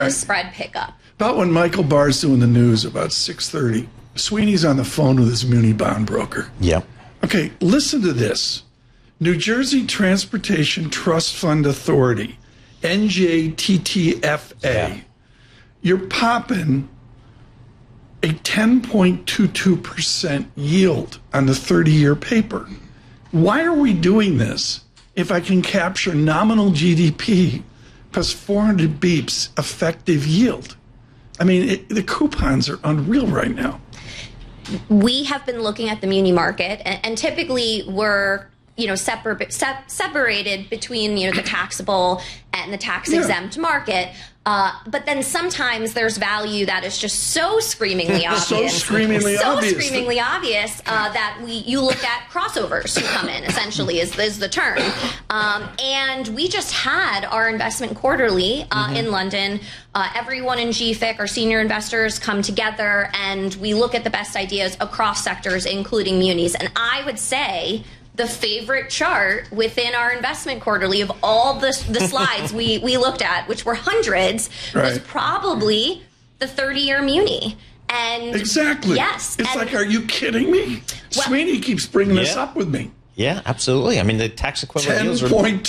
the spread pick up. About when Michael Barr's doing the news about 6:30, Sweeney's on the phone with his muni bond broker. Yep. Okay, listen to this. New Jersey Transportation Trust Fund Authority, NJTTFA. Yeah. You're popping a 10.22% yield on the 30-year paper. Why are we doing this if I can capture nominal GDP plus 400 beeps effective yield? I mean, the coupons are unreal right now. We have been looking at the muni market, and typically we're separated between the taxable and the tax exempt market. But then sometimes there's value that is just so screamingly obvious, that you look at crossovers who come in. Essentially, is the term. And we just had our investment quarterly in London. Everyone in GFIC, our senior investors, come together and we look at the best ideas across sectors, including munis. And I would say the favorite chart within our investment quarterly of all the slides we looked at, which were hundreds, was probably the 30-year muni. And exactly. Yes. It's like, are you kidding me? Well, Sweeney keeps bringing this up with me. Yeah, absolutely. I mean, the tax equivalent yields are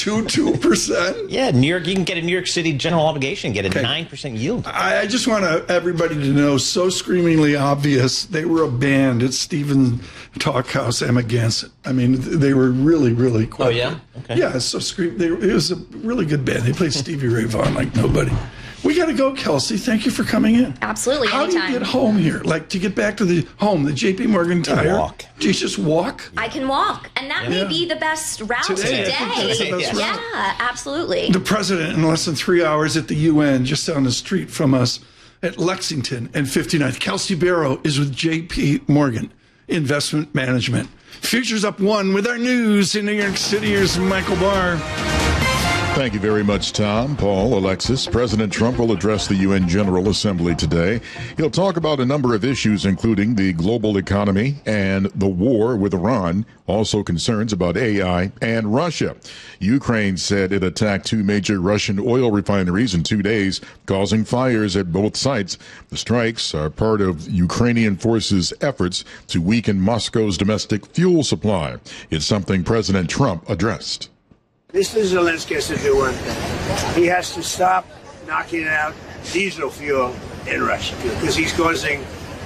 10.22%. Yeah, New York. You can get a New York City general obligation, get a 9% yield. I just want everybody to know, so screamingly obvious. They were a band at Stephen Talkhouse, Emma Gansett. I mean, they were really, really quite. Oh yeah, okay. Yeah, so it was a really good band. They played Stevie Ray Vaughan like nobody. We got to go, Kelsey. Thank you for coming in. Absolutely. How anytime. do you get home here? Like, to get back to the home, the JP Morgan Tire? Walk. Do you just walk? I can walk. And that may be the best route today. That's the best route. Yeah, absolutely. The president, in less than 3 hours at the UN, just down the street from us at Lexington and 59th. Kelsey Barrow is with JP Morgan Investment Management. Futures up 1 with our news in New York City. Here's Michael Barr. Thank you very much, Tom, Paul, Alexis. President Trump will address the UN General Assembly today. He'll talk about a number of issues, including the global economy and the war with Iran, also concerns about AI and Russia. Ukraine said it attacked 2 major Russian oil refineries in 2 days, causing fires at both sites. The strikes are part of Ukrainian forces' efforts to weaken Moscow's domestic fuel supply. It's something President Trump addressed. Mr. Zelensky has to do one thing. He has to stop knocking out diesel fuel in Russia because he's causing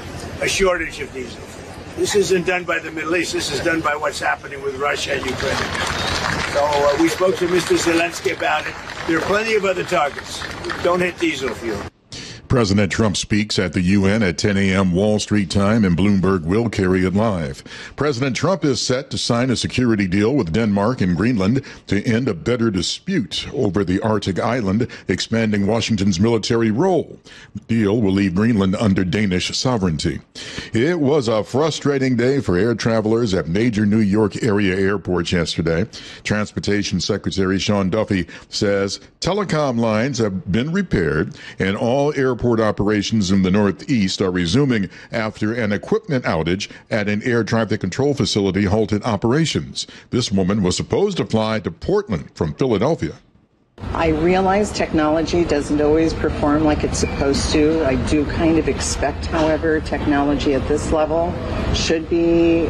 a shortage of diesel fuel. This isn't done by the Middle East. This is done by what's happening with Russia and Ukraine. So we spoke to Mr. Zelensky about it. There are plenty of other targets. Don't hit diesel fuel. President Trump speaks at the UN at 10 a.m. Wall Street time, and Bloomberg will carry it live. President Trump is set to sign a security deal with Denmark and Greenland to end a bitter dispute over the Arctic island, expanding Washington's military role. The deal will leave Greenland under Danish sovereignty. It was a frustrating day for air travelers at major New York area airports yesterday. Transportation Secretary Sean Duffy says telecom lines have been repaired and all airport operations in the Northeast are resuming after an equipment outage at an air traffic control facility halted operations. This woman was supposed to fly to Portland from Philadelphia. I realize technology doesn't always perform like it's supposed to. I do kind of expect, however, technology at this level should be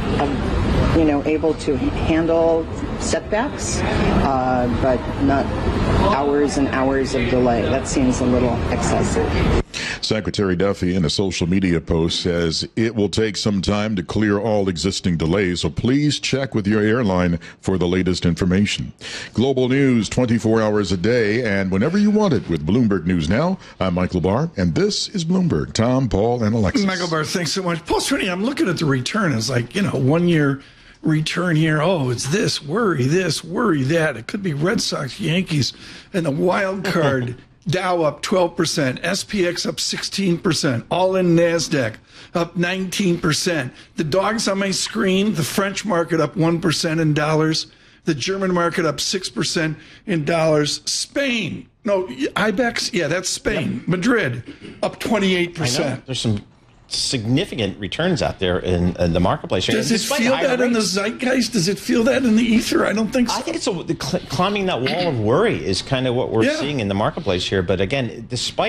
able to handle setbacks, but not hours and hours of delay. That seems a little excessive. Secretary Duffy, in a social media post, says it will take some time to clear all existing delays, so please check with your airline for the latest information. Global news 24 hours a day and whenever you want it with Bloomberg News Now. I'm Michael Barr, and this is Bloomberg. Tom, Paul, and Alexis. Michael Barr, thanks so much. Paul Sweeney, I'm looking at the return. It's like, 1 year return here. Oh, it's this, worry that. It could be Red Sox, Yankees, and the wild card. Dow up 12%, SPX up 16%, all in NASDAQ up 19%. The dogs on my screen, the French market up 1% in dollars, the German market up 6% in dollars. Spain, no, IBEX, yeah, that's Spain. Yep. Madrid up 28%. I know. There's some significant returns out there in the marketplace. Does it feel that in the zeitgeist? Does it feel that in the ether? I don't think so. I think it's climbing that wall of worry is kind of what we're seeing in the marketplace here. But again, despite